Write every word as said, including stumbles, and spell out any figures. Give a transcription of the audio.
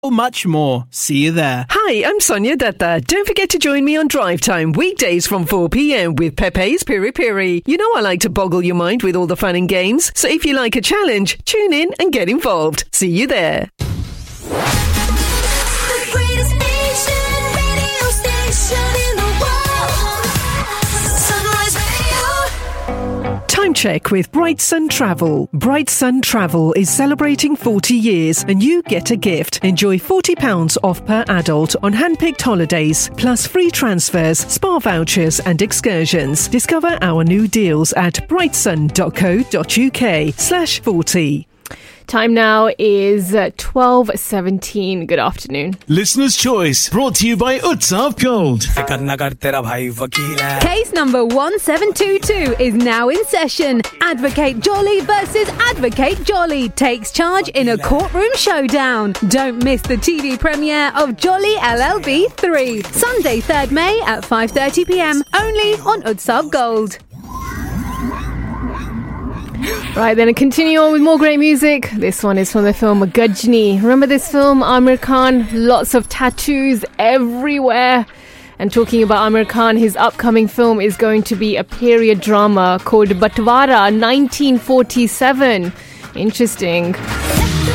much more. See you there. Hi, I'm Sonia Datta. Don't forget to join me on Drive Time weekdays from four p.m. with Pepe's Piri Piri. You know I like to boggle your mind with all the fun and games, so if you like a challenge, tune in and get involved. See you there. The greatest nation, radio station in the world. Sunrise Radio. Time check with Bright Sun Travel. Bright Sun Travel is celebrating forty years and you get a gift. Enjoy forty pounds off per adult on hand-picked holidays, plus free transfers, spa vouchers and excursions. Discover our new deals at brightsun.co.uk slash 40. Time now is uh, twelve seventeen. Good afternoon. Listener's Choice, brought to you by Utsav Gold. Case number one seven two two is now in session. Advocate Jolly versus Advocate Jolly takes charge in a courtroom showdown. Don't miss the T V premiere of Jolly L L B three, Sunday third May at five thirty p.m. only on Utsav Gold. Right, then continue on with more great music. This one is from the film Gajni. Remember this film, Amir Khan? Lots of tattoos everywhere. And talking about Amir Khan, his upcoming film is going to be a period drama called Batwara nineteen forty-seven. Interesting.